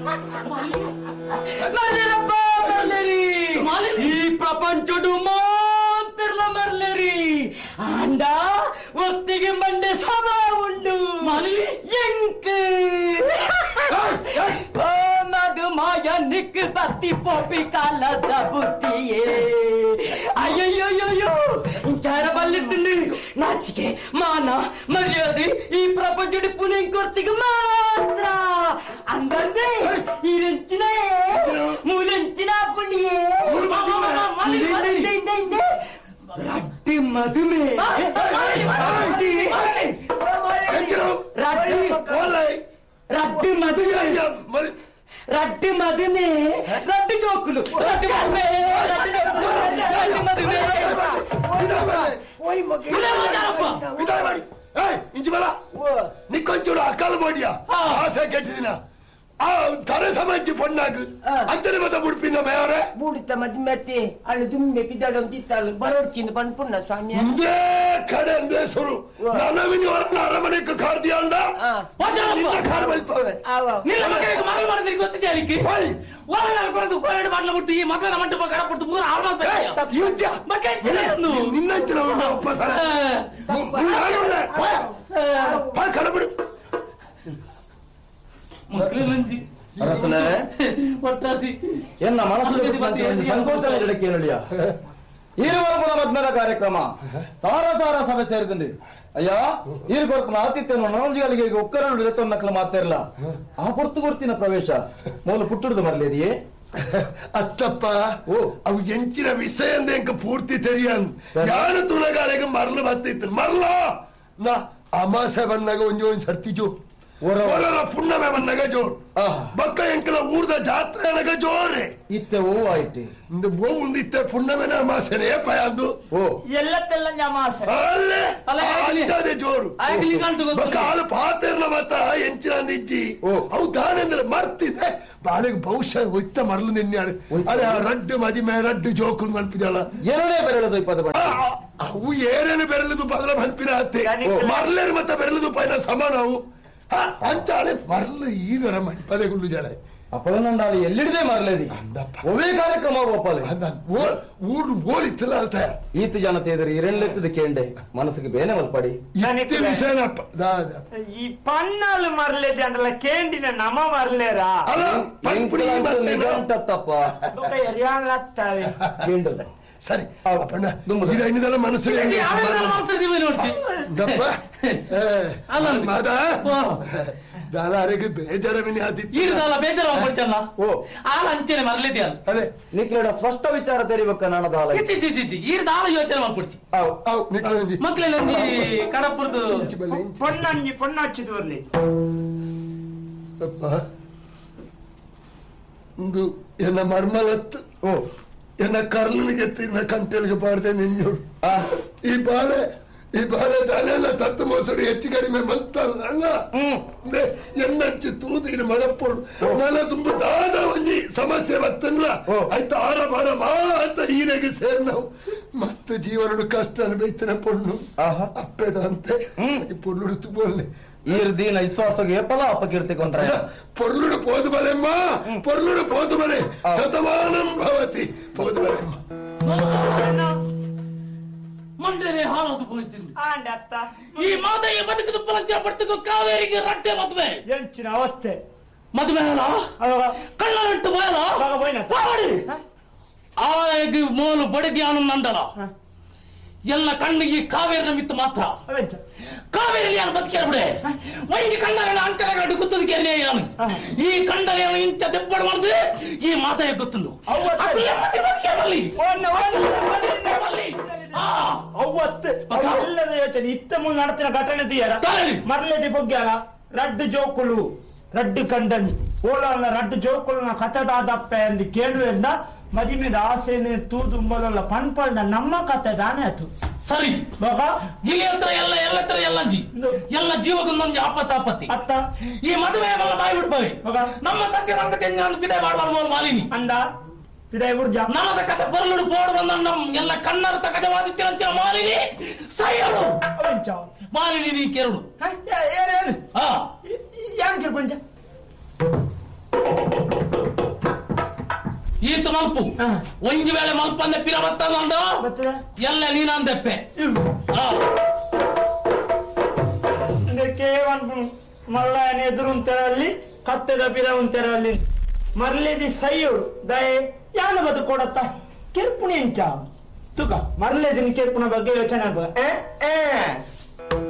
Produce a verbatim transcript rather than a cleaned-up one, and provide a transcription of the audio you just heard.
ಈ ಪ್ರಪಂಚಡು ಮಾತ್ರ ಮರ್ಲೇರಿ ಅಂಡ ಒತ್ತಿಗೆ ಮಂಡೆ ಸಮ ಉಂಡು ಎಂಕ ಮಗ ಮಾಯ ನಿಕ್ ಬತ್ತಿ ಪೋಪಿ ಕಾಲ ಸಬುತ್ತಿಯೇ ಅಯ್ಯಯ್ಯೋಯ್ಯೋ ಚಾರ ಬಲ್ಲಿದ್ದೀನಿ ನಾಚಿಕೆ ಮಾನ ಮರ್ಯಾದೆ ಈ ಪ್ರಪಂಚಡಿ ಪುಣೆ ಕೊರ್ತಿಗೆ ಮಾತ್ರ ಅಂದಂದೆ ಈ ರೆಂಚಿನ ಮೂಲೆಂಚಿನ ಪುಣ್ಯೇ ರಡ್ಡಿ ಮದುವೆ ರಡ್ಡಿ ಮದುವೆ ರಡ್ಡಿ ಮದುವೆ ರಡ್ಡಿ ಜೋಕುಲು ರಡ್ಡಿ ಮದುವೆ ಇಂಚಿ ಬಲ ನಿಕ್ಕೊಂಚೂರು ಅಕಾಲ ಬೋಡಿಯಾ ಆಸೆ ಕೆಟ್ಟಿದಿನ ಆ ತರ ಸಮಾಜಿ ಪೊಣ್ಣಾಗ ಅಂಚನೆ ಮತ ಬುಡ್ಪಿನ ಮೇಯರೆ ಬುಡಿತ ಮದ್ ಮತ್ತೆ ಅಲ್ಲಿ ದುಂಬೆ ಬಿದ್ದಾಡೊಂದಿತ್ತಲ್ಲ ಬರೋಡ್ಚಿನ ಪನ್ಪುಣ್ಣ ಸ್ವಾಮಿ ಇಂದೇ ಕಡೆ ಅಂದೇ ಸುರು ನನ್ನವಿನಿ ಹೊರನ ಅರಮನೆಗೆ ಕಾರ್ದಿಯಲ್ಲ ಕಾರ್ ಬಲ್ಪ ನಿನ್ನ ಮಕ್ಕಳಿಗೆ ಮಗಳು ಮಾಡಿದ್ರೆ ಗೊತ್ತಿದೆ ಅದಕ್ಕೆ ಓರಣ್ಣರು ಕೊಡದು ಕೋರಡು ಮಾಡಲು ಬಿಟ್ಟು ಈ ಮಕ್ಕಳ ಮಂಟಪ ಕಡ ಕೊಟ್ಟು ಮೂರು ನಿನ್ನ ಕಡಬಿಡು ಎನ್ನ ಮನಸ್ಸು ಸಂಕೋಚನ ಇಡಕ್ಕೆ ನೋಡಿಯ ಈರುವರೆಗೂ ಮದ್ಮೇಲೆ ಕಾರ್ಯಕ್ರಮ ಸಾರ ಸಾರ ಸಭೆ ಸೇರಿದಂడి ಅಯ್ಯ ಈರು ಕೊರಕು ಆತಿಥ್ಯನು ನೊಂಜಿಗಳಿಗೆ ಒಕ್ಕರಳು ನಕ್ಕಲು ಮಾತಾರಲ್ಲ ಆ ಕೊರ್ತು ಕೊರ್ತಿನ ಪ್ರವೇಶ ಮೂಲ ಪುಟ್ಟುಡ್ದು ಮರಲಿದೆಯೇ ಅತ್ತಪ್ಪ ಓ ಅವು ಎಂಚಿನ ವಿಷಯ ಅಂದ ಎಂಕ ಪೂರ್ತಿ ತೆರಿಯನ್ ಯಾರು ತುಳಗಾಳಿಗೆ ಮರಳು ಬತ್ತಿತ್ತು ಮರಲ ನಾ ಅಮಾಸೆ ಬಂದಾಗ ಒಂಜಿ ಒಂದ್ ಸರ್ತಿಜು ಪುಣ್ಣಮೆ ಬಂದಾಗ ಜೋರ್ ಬಕ್ಕ ಎಂಕಲ ಊರ್ದ ಜಾತ್ರೆ ಅನಗ ಜೋರೆ ಇತ್ತೆ ಓ ಆಯ್ತು ಓ ಒಂದಿತ್ತೆ ಪುಣ್ಣಮೆನ ಅಮಾಸೆನೇ ಪಯಾಂದು ಓ ಎಲ್ಲತ್ತೆಲ್ಲ ಅಮಾಸೆ ಅಲ್ಲೇ ಅಂಚದೆ ಜೋರು ಬಕ್ಕ ಹಾಲು ಪಾತೆರ್ಲ ಮತ್ತ ಎಂಚಿನ ಇಜ್ಜಿ ಅವು ದಾನೆಂದ್ರೆ ಮರ್ತಿದೆ ಬಾಳೆಗೆ ಬಹುಶಃ ಹೊಯ್ತ ಮರಳು ನಿನ್ನೆ ಅದೇ ರಡ್ಡು ಮದಿಮೆ ರಡ್ಡು ಜೋಕುಲ್ ಮಲ್ಪಿದಲ್ಲ ಎರಡೇ ಬೆರಳದು ಇಪ್ಪತ್ತು ಅವು ಏನೇನು ಬೆರಳದು ಬದಲ ಮಲ್ಪಿನ ಹತ್ತೆ ಮರ್ಲೇರು ಮತ್ತೆ ಬೆರಳದು ಪೈನ ಸಮಾನ ಅವು ಅಂಚಾಳೆ ಮರಳು ಈಗರ ಮಲ್ಪದೆಗುಳ್ಳು ಜಲ ಅಪ್ಪದನ್ನಾಳು ಎಲ್ಲಿಡದೆ ಮರಲೇದಿ ಒವೇ ಕಾರ್ಯಕ್ರಮ ಒಪ್ಪಲೆ ಊರು ಓರಿತ್ತಲ್ಲ ಅಲ್ತ ಈತ ಜನತೆ ಎದುರು ಇರೆಂಡ್ಲೆತ್ತದ ಕೇಂಡೆ ಮನಸ್ಸಿಗೆ ಬೇನೆ ಮಲ್ಪಡಿ ವಿಷಯನಪ್ಪ ಈ ಪಣ್ಣಾಲು ಮರಲೇದಿ ಅಂದ್ರಲ್ಲ ಕೇಂಡಿನ ನಮ ಮರಲೇರ ನಿಗಂಟತ್ತಪ್ಪ ಕೇಂಡ ಸರಿ ಇನ್ನದೆಲ್ಲ ಮನಸ್ಸು ಮಾದ ದಾರಿಗೆ ಬೇಜಾರವಿನಿ ಆದಿತ್ಯ ಬೇಜಾರ ಓ ಆ ಅಂಚನೆ ಮರಲಿದ್ಯಲ್ಲ ಅದೇ ನಿಕ್ಲೇಡ ಸ್ಪಷ್ಟ ವಿಚಾರ ತೆರಿಬೇಕ ನಾನು ದಾಲ ಈ ದಾಳ ಯೋಚನೆ ಮಾಡ್ಕೊಡ್ತಿ ಮಕ್ಳೇನ ಕಡಪುರದು ಪೊಣ್ಣಂಜಿ ಪೊಣ್ಣ ಹಚ್ಚಿದ್ ಬರ್ಲಿ ಒಂದು ಎನ್ನ ಮರ್ಮಲತ್ತು ಓ ಎನ್ನ ಕರ್ಲನಿಗೆ ತಿನ್ನ ಕಂಟೆಲ್ಗೆ ಬಾರ್ದೆ ನಿಂಜೋಡು ಈ ಬಾಳೆ ಈ ಬಾಳೆ ದಾನೆಲ್ಲ ತತ್ತು ಮೋಸಡಿ ಹೆಚ್ಚು ಕಡಿಮೆ ಮಲ್ತಲ್ಲ ಎನ್ನಚ್ಚಿ ತೂದಿನ ಮಳಪೋಡು ನೆಲ ತುಂಬ ದಾದ ಒಂಜಿ ಸಮಸ್ಯೆ ಬತ್ತಲ್ಲ ಆಯ್ತು ಆರ ಬಾರ ಮಾತ ಈರೆಗೆ ಸೇರ್ ನಾವು ಮಸ್ತ್ ಜೀವನಡು ಕಷ್ಟ ಅನ್ಬೈತಿನ ಪೊಣ್ಣು ಅಪ್ಪೆದ ಅಂತೆ ಪೊರ್ಲುಡು ತುಬೋಲ್ನೆ ಈರ್ ದೀನ ವಿಶ್ವಾಸಗೆ ಏಪಲ ಅಪಕೀರ್ತಿಕೊಂಡ್ರೆ ಪೊರ್ಲುಡು ಪೋದು ಬಲೆಮ್ಮ ಪೊರ್ಲುಡು ಪೋದು ಬಲೆ ಶತಮಾನಂ ಭವತಿ ಪೋದು ಬಲೆಮ್ಮ ಮಂಡನೆ ಹಾಳಾದು ಹೋಯ್ತೀನಿ ಈ ಮಾದಯ್ಯ ಬದುಕದು ಪರಂಚ ಪಡ್ತಕ್ಕೂ ಕಾವೇರಿಗೆ ರಟ್ಟೆ ಮದುವೆ ಎಂಚಿನ ಅವಸ್ಥೆ ಮದುವೆ ಕಳ್ಳನಟ್ಟು ಬಯಲ ಆಗಿ ಮೋಲು ಬಡಗಿ ಆನಂದಲ ಎಲ್ಲ ಕಣ್ಣಿಗೆ ಕಾವೇರಿ ಮಿತ್ತು ಮಾತ್ರ ಕಾವೇರಿ ಯಾರು ಬದುಕಿರ ಬಿಡೆ ಒಂಜಿ ಕಣ್ಣನ ಅಂಕಣಗಡ್ಡು ಗುತ್ತದಕ್ಕೆ ನಾನು ಈ ಕಂಡನೆ ಇಂಚ ದೆಬ್ಬಡು ಮಾಡಿದ್ರೆ ಈ ಮಾತಾಯ ಗೊತ್ತುಂಡು ಇತ್ತ ಮುಂದೆ ನಡತಿನ ಘಟನೆ ತೀಯರ ಮರಲೇದಿ ಬೊಗ್ಗ್ಯಾರ ರಡ್ಡು ಜೋಕುಳು ರಡ್ಡು ಕಂಡನಿ ಓಲಲ್ಲ ರಡ್ಡು ಜೋಕುಳು ಕಥದಾದಪ್ಪ ಎಂದು ಕೇಳುವೆಂದ ಮದಿಮೆದ ಆಸೆನೆ ತೂದುಂಬಲಲ್ಲ ಪನ್ಪಳ್ಳ ನಮ್ಮ ಕಥೆ ದಾನೆ ಆಯ್ತು ಸರಿ ಇಲ್ಲಿ ಹತ್ರ ಎಲ್ಲ ಎಲ್ಲ ಹತ್ರ ಎಲ್ಲ ಜಿ ಎಲ್ಲ ಜೀವಗೊಂದೊಂದು ಆಪತ್ತಾಪತ್ತಿ ಅತ್ತ ಈ ಮದುವೆ ಎಲ್ಲ ಬಾಯಿ ಬಿಡ್ಬಾವಿ ನಮ್ಮ ಸತ್ಯ ರಂಗತೆ ಬಿದೆ ಮಾಡುವ ಮಾಲಿನಿ ಅಂದ ಬಿದೆ ಬುರ್ಜ ನಮ್ಮದ ಕಥೆ ಬರಲು ಪೋಡು ಬಂದ ನಮ್ ಎಲ್ಲ ಕಣ್ಣರ್ಥ ಕಜವಾದಿತ್ಯ ಮಾಲಿನಿ ಸೈಯಳು ಮಾಲಿನಿ ನೀ ಕೆರಡು ಏನೇನು ಹಾ ಯಾರು ಕೆರ್ಪಂಚ ಈತ ಮಲ್ಪು ಒಂಜಿ ವೇಳೆ ಮಲ್ಪಂದೆ ಪಿರ ಬತ್ತದಂಡು ಎಲ್ಲ ನೀನಂದೆಪ್ಪೆ ಮಲ್ಲ ಎದುರು ಉಂಟರಲ್ಲಿ ಕತ್ತದ ಪಿರ ಉಂಟರಲ್ಲಿ ಮರ್ಲೇದಿ ಸೈಯೋಡು ದಯೆ ಯಾನ ಬದು ಕೊಡತ್ತ ಕೆರ್ಪುಣಿ ಎಂಚ ತುಕ ಮರ್ಲೇದಿನ ಕೆರ್ಪುನ ಬಗ್ಗೆ ಯೋಚನೆ ಆಗುವ